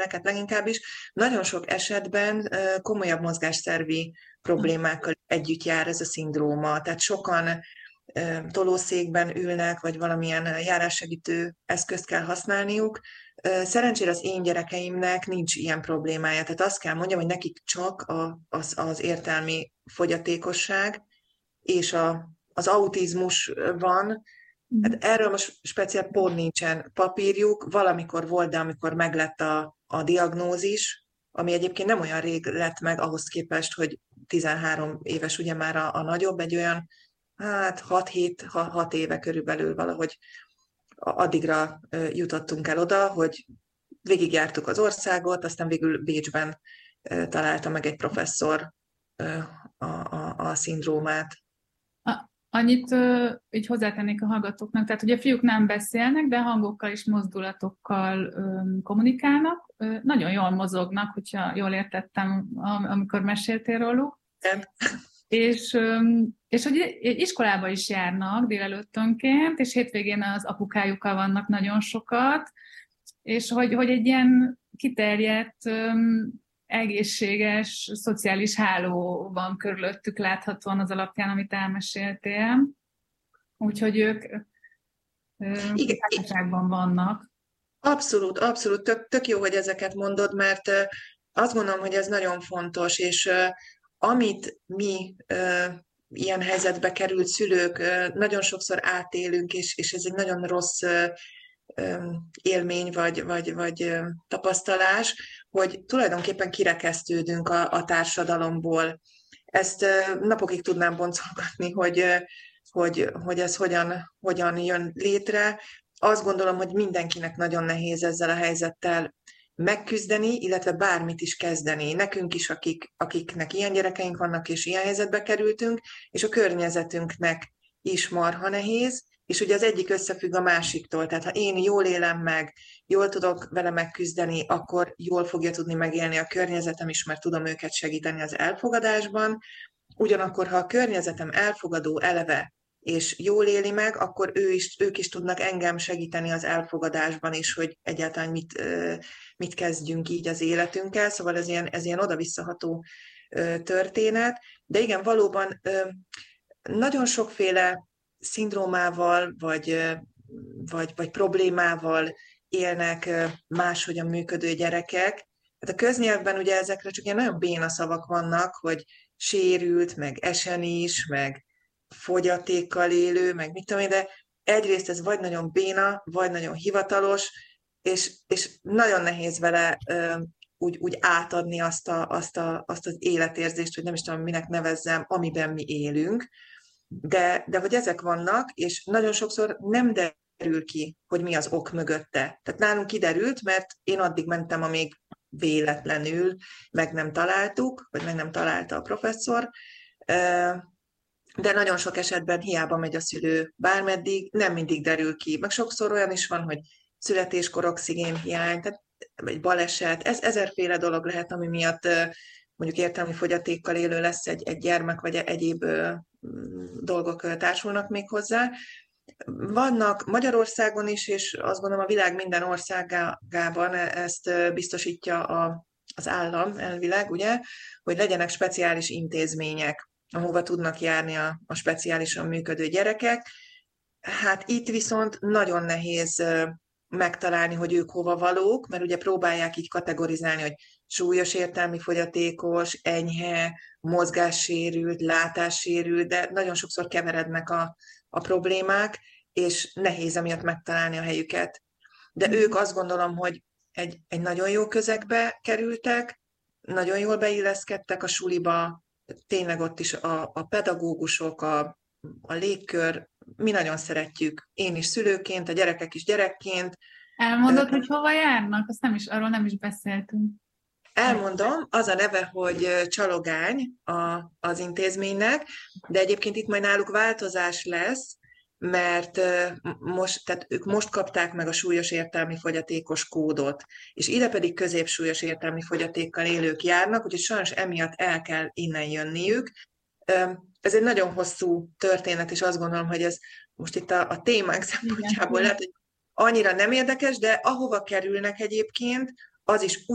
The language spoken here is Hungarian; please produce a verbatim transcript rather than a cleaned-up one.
jeleket leginkább is, nagyon sok esetben komolyabb mozgásszervi problémákkal együtt jár ez a szindróma. Tehát sokan tolószékben ülnek, vagy valamilyen járássegítő eszközt kell használniuk. Szerencsére az én gyerekeimnek nincs ilyen problémája. Tehát azt kell mondjam, hogy nekik csak a, az, az értelmi fogyatékosság és a, az autizmus van. Hát erről most speciál pont nincsen papírjuk. Valamikor volt, de amikor meglett a, a diagnózis, ami egyébként nem olyan rég lett meg ahhoz képest, hogy tizenhárom éves ugye már a, a nagyobb, egy olyan hát hat éve körülbelül valahogy addigra jutottunk el oda, hogy végigjártuk az országot, aztán végül Bécsben találta meg egy professzor a, a, a szindrómát. Annyit uh, így hozzátennék a hallgatóknak, tehát ugye a fiúk nem beszélnek, de hangokkal és mozdulatokkal um, kommunikálnak. Uh, nagyon jól mozognak, hogyha jól értettem, am- amikor meséltél róluk. Igen. És, um, és hogy iskolába is járnak délelőttönként, és hétvégén az apukájukkal vannak nagyon sokat, és hogy, hogy egy ilyen kiterjedt, um, egészséges, szociális háló van körülöttük láthatóan az alapján, amit elmeséltél. Úgyhogy ők társaságban vannak. Abszolút, abszolút. Tök, tök jó, hogy ezeket mondod, mert azt gondolom, hogy ez nagyon fontos, és amit mi ilyen helyzetbe került szülők nagyon sokszor átélünk, és, és ez egy nagyon rossz élmény vagy, vagy, vagy tapasztalás, hogy tulajdonképpen kirekesztődünk a, a társadalomból. Ezt napokig tudnám boncolgatni, hogy, hogy, hogy ez hogyan, hogyan jön létre. Azt gondolom, hogy mindenkinek nagyon nehéz ezzel a helyzettel megküzdeni, illetve bármit is kezdeni. Nekünk is, akik, akiknek ilyen gyerekeink vannak, és ilyen helyzetbe kerültünk, és a környezetünknek is marha nehéz, és ugye az egyik összefügg a másiktól, tehát ha én jól élem meg, jól tudok vele megküzdeni, akkor jól fogja tudni megélni a környezetem is, mert tudom őket segíteni az elfogadásban. Ugyanakkor, ha a környezetem elfogadó eleve, és jól éli meg, akkor ő is, ők is tudnak engem segíteni az elfogadásban is, hogy egyáltalán mit, mit kezdjünk így az életünkkel. Szóval ez ilyen, ez ilyen oda-visszaható történet. De igen, valóban nagyon sokféle szindrómával, vagy, vagy, vagy problémával élnek máshogyan működő gyerekek. Hát a köznyelvben ugye ezekre csak ilyen nagyon béna szavak vannak, hogy sérült, meg esen is, meg fogyatékkal élő, meg mit tudom én, de egyrészt ez vagy nagyon béna, vagy nagyon hivatalos, és, és nagyon nehéz vele úgy, úgy átadni azt, a, azt, a, azt az életérzést, hogy nem is tudom, minek nevezzem, amiben mi élünk. De, de hogy ezek vannak, és nagyon sokszor nem derül ki, hogy mi az ok mögötte. Tehát nálunk kiderült, mert én addig mentem, amíg véletlenül meg nem találtuk, vagy meg nem találta a professzor, de nagyon sok esetben hiába megy a szülő bármeddig, nem mindig derül ki. Meg sokszor olyan is van, hogy születéskor oxigénhiány, tehát egy baleset, ez ezerféle dolog lehet, ami miatt mondjuk értelmi fogyatékkal élő lesz egy, egy gyermek, vagy egyéb ö, dolgok társulnak még hozzá. Vannak Magyarországon is, és azt gondolom a világ minden országában ezt biztosítja a, az állam elvileg, ugye, hogy legyenek speciális intézmények, ahova tudnak járni a, a speciálisan működő gyerekek. Hát itt viszont nagyon nehéz megtalálni, hogy ők hova valók, mert ugye próbálják így kategorizálni, hogy súlyos értelmi fogyatékos, enyhe, mozgássérült, látássérült, de nagyon sokszor keverednek a, a problémák, és nehéz emiatt megtalálni a helyüket. De ők azt gondolom, hogy egy, egy nagyon jó közegbe kerültek, nagyon jól beilleszkedtek a suliba, tényleg ott is a, a pedagógusok, a, a légkör, mi nagyon szeretjük, én is szülőként, a gyerekek is gyerekként. Elmondod, hogy hova járnak? Azt nem is, arról nem is beszéltünk. Elmondom, az a neve, hogy Csalogány a, az intézménynek, de egyébként itt majd náluk változás lesz, mert most, tehát ők most kapták meg a súlyos értelmi fogyatékos kódot, és ide pedig középsúlyos értelmi fogyatékkal élők járnak, úgyhogy sajnos emiatt el kell innen jönniük. Ez egy nagyon hosszú történet, és azt gondolom, hogy ez most itt a, a témánk szempontjából lehet, hogy annyira nem érdekes, de ahova kerülnek egyébként, az is